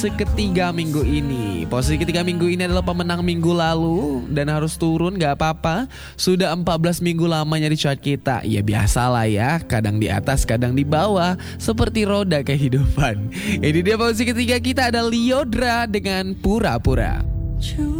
Ketiga minggu ini. Posisi ketiga minggu ini adalah pemenang minggu lalu dan harus turun gak apa-apa. Sudah 14 minggu lamanya di chart kita. Ya biasalah ya, kadang di atas kadang di bawah, seperti roda kehidupan. Ini dia posisi ketiga kita, ada Lyodra dengan Pura-Pura.